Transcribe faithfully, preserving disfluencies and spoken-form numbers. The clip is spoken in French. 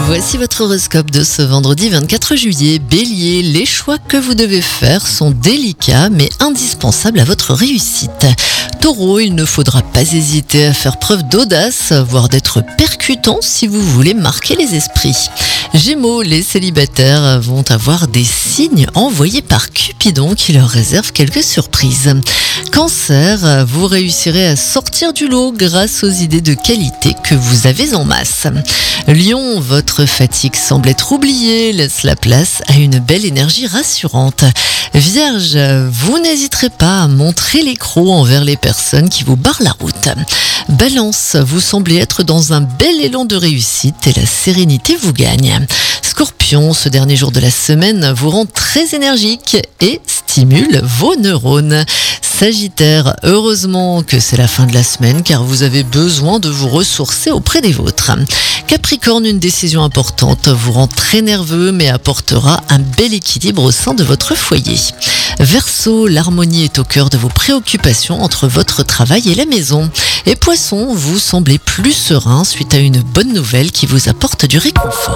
Voici votre horoscope de ce vendredi vingt-quatre juillet. Bélier, les choix que vous devez faire sont délicats mais indispensables à votre réussite. Taureau, il ne faudra pas hésiter à faire preuve d'audace, voire d'être percutant si vous voulez marquer les esprits. Gémeaux, les célibataires vont avoir des signes envoyés par Cupidon qui leur réserve quelques surprises. Cancer, vous réussirez à sortir du lot grâce aux idées de qualité que vous avez en masse. Lion, votre fatigue semble être oubliée, laisse la place à une belle énergie rassurante. Vierge, vous n'hésiterez pas à montrer les crocs envers les personnes qui vous barrent la route. Balance, vous semblez être dans un bel élan de réussite et la sérénité vous gagne. Scorpion, ce dernier jour de la semaine vous rend très énergique et stimule vos neurones. Sagittaire, heureusement que c'est la fin de la semaine car vous avez besoin de vous ressourcer auprès des vôtres. Capricorne, une décision importante vous rend très nerveux mais apportera un bel équilibre au sein de votre foyer. Verseau, l'harmonie est au cœur de vos préoccupations entre votre travail et la maison. Et Poisson, vous semblez plus serein suite à une bonne nouvelle qui vous apporte du réconfort.